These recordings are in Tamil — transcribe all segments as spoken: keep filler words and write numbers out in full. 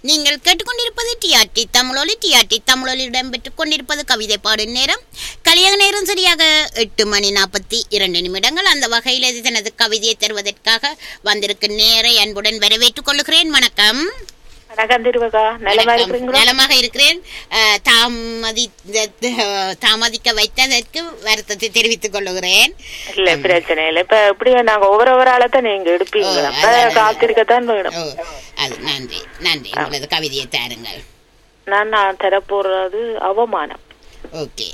நீங்கள் கேட்டுக்கொண்டிருப்பது டிஆர்டி தமிழொலி. டிஆர்டி தமிழொலி இடம்பெற்றுக் கொண்டிருப்பது கவிதை பாடும் நேரம். கலியக நேரம் சரியாக எட்டு மணி நாற்பத்தி இரண்டு நிமிடங்கள். அந்த வகையில் இது தனது கவிதையை தருவதற்காக வந்திருக்கும் நேரை அன்புடன் வரவேற்றுக் கொள்கிறேன். வணக்கம். நலமாக இருக்கிறேன். தாமதி தாமதிக்க வைத்ததற்கு வருத்தத்தை தெரிவித்துக் கொள்ளுகிறேன். இல்ல பிரச்சனை இல்ல. இப்ப எப்படியா நாங்க ஒவ்வொரு ஒவ்வொரு ஆளத்தான் நீங்க எடுப்பீங்க, காத்திருக்கத்தான் வேணும். அது நன்றி நன்றி. உங்களது கவிதையை தாருங்கள். நான் நான் தரப்போறது அவமானம். ஓகே.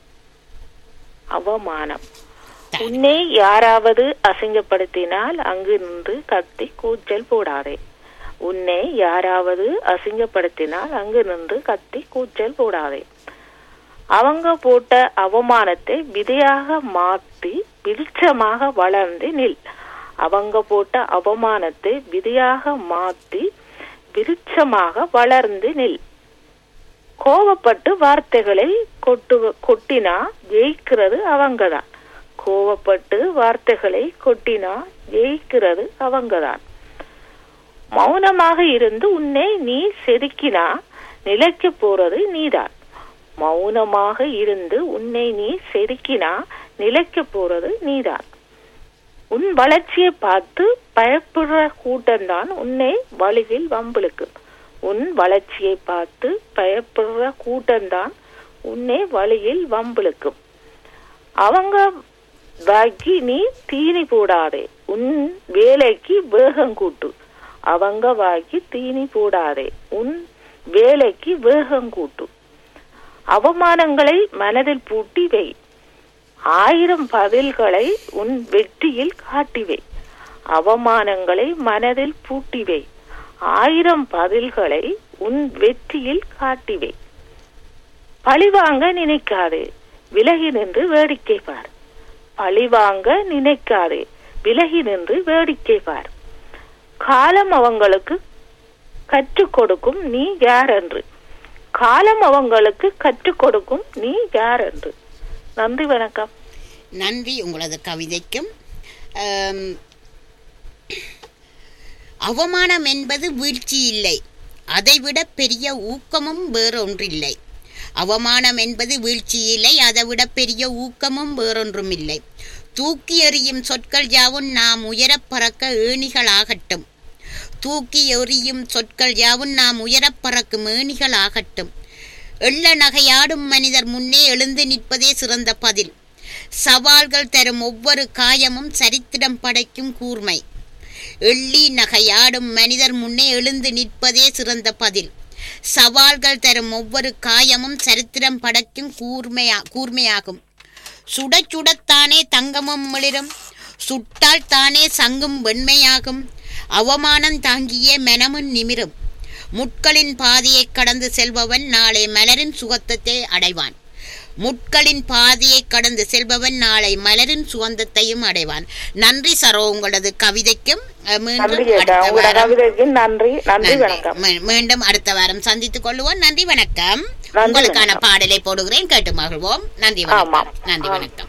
அவமானம். உன்னை யாராவது அசிங்கப்படுத்தினால் அங்கு நின்று கத்தி கூச்சல் போடாதே. உன்னை யாராவது அசிங்கப்படுத்தினால் அங்கு நின்று கத்தி கூச்சல் போடாதே. அவங்க போட்ட அவமானத்தை விதையாக மாற்றி விருட்சமாக வளர்ந்து நில். அவங்க போட்ட அவமானத்தை விதையாக மாற்றி விருட்சமாக வளர்ந்து நில். கோவப்பட்டு வார்த்தைகளை கொட்டு கொட்டினா ஜெயிக்கிறது அவங்கதான். கோவப்பட்டு வார்த்தைகளை கொட்டினா ஜெயிக்கிறது அவங்கதான். மௌனமாக இருந்து உன்னை நீ செதுக்கினா நிலைக்க போறது நீதான். மௌனமாக இருந்து உன்னை நீ செதுக்கினா நிலைக்க போறது நீதான். உன் வளர்ச்சியை பார்த்து பயப்படுற கூட்டம்தான் உன்னை வழிவில் வம்பிழுக்கு. உன் வளர்ச்சியை பார்த்து பயப்படுற கூட்டம்தான் உன்னை வழியில் வம்பிழுக்கும். அவங்க வாக்கி நீ தீனி போடாதே. உன் வேலைக்கு வேகம் கூட்டு. அவங்க வாக்கி தீனி போடாதே. உன் வேலைக்கு வேகம் கூட்டு. அவமானங்களை மனதில் பூட்டி வை. ஆயிரம் பதில்களை உன் வெற்றியில் காட்டிவை. அவமானங்களை மனதில் பூட்டிவை. ஆயிரம் பதில்களை உன் வெற்றியில் காட்டிவை. பழிவாங்க நினைக்காதே, விலகி நின்று வேடிக்கை பார். பழிவாங்க நினைக்காதே, விலகி நின்று வேடிக்கை பார். காலம் அவங்களுக்கு கற்றுக் கொடுக்கும் நீ யார் என்று. காலம் அவங்களுக்கு கற்றுக் கொடுக்கும் நீ யார் என்று. நன்றி, வணக்கம். நன்றி உங்களது கவிதைக்கும். அவமானம் என்பது வீழ்ச்சி இல்லை, அதைவிட பெரிய ஊக்கமும் வேறொன்றில்லை. அவமானம் என்பது வீழ்ச்சி இல்லை, அதைவிட பெரிய ஊக்கமும் வேறொன்றும் இல்லை. தூக்கி எறியும் சொற்கள் யாவும் நாம் உயரப் பறக்க ஏணிகளாகட்டும். தூக்கி எறியும் சொற்கள் யாவும் நாம் உயரப் பறக்கும் ஏணிகள் ஆகட்டும். எள்ள நகையாடும் மனிதர் முன்னே எழுந்து நிற்பதே சிறந்த பதில். சவால்கள் தரும் ஒவ்வொரு காயமும் சரித்திரம் படைக்கும் கூர்மை. எள்ளி நகையாடும் மனிதர் முன்னே எழுந்து நிற்பதே சிறந்த பதில். சவால்கள் தரும் ஒவ்வொரு காயமும் சரித்திரம் படைக்கும் கூர்மையா கூர்மையாகும். சுட சுடத்தானே தங்கமும் மிளிரும், சுட்டால் தானே சங்கும் வெண்மையாகும். அவமானம் தாங்கிய மனமும் நிமிரும். முட்களின் பாதையை கடந்து செல்பவன் நாளை மலரின் சுகந்தத்தை அடைவான். முட்களின் பாதையை கடந்து செல்பவன் நாளை மலரின் சுகந்தத்தையும் அடைவான். நன்றி சரோ உங்களது கவிதைக்கும். மீண்டும் அடுத்த வாரம் சந்தித்துக் கொள்வோம். நன்றி, வணக்கம். உங்களுக்கான பாடலை போடுகிறேன், கேட்டு மகிழ்வோம். நன்றி, வணக்கம். நன்றி, வணக்கம்.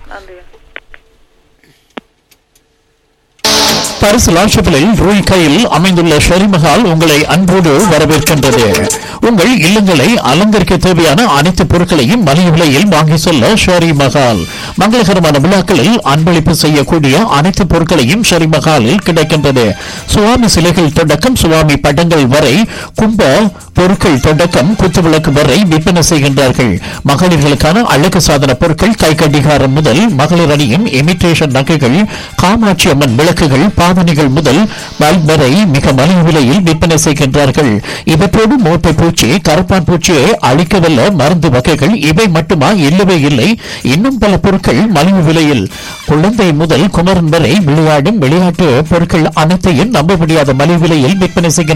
பாரிஸ் லாஷப்பிளில் ரூய் கையில் அமைந்துள்ள ஷெரிமஹால் உங்களை அன்போடு வரவேற்கின்றது. உங்கள் இல்லங்களை அலங்கரிக்க தேவையான அனைத்து பொருட்களையும் மலிவு விலையில் வாங்கி செல்ல ஷெரி மஹால். மங்களகரமான விழாக்களில் அன்பளிப்பு செய்யக்கூடிய அனைத்து பொருட்களையும் ஷெரி மஹாலில் கிடைக்கின்றது. சுவாமி சிலைகள் தொடக்கம் சுவாமி படங்கள் வரை, கும்ப பொருட்கள் தொடக்கம் குத்துவிளக்கு வரை விற்பனை செய்கின்றார்கள். மகளிர்களுக்கான அழகு சாதன பொருட்கள், கை கடிகாரம் முதல் மகளிர் அணியும் இமிட்டேஷன் நகைகள், காமாட்சி அம்மன் விளக்குகள், பாவனைகள் முதல் பல்ப் வரை மிக மலிவு விலையில் விற்பனை செய்கின்றார்கள். இவற்றோடு மோட்டை பூச்சி, கருப்பான் பூச்சியை அழிக்கவல்ல மருந்து வகைகள் இவை மட்டுமா? இல்லவே இல்லை, இன்னும் பல பொருட்கள் மலிவு விலையில். குழந்தை முதல் குமரன் வரை விளையாடும் விளையாட்டு பொருட்கள் அனைத்தையும் நம்ப முடியாத மலிவு விலையில் விற்பனை செய்கின்றனர்.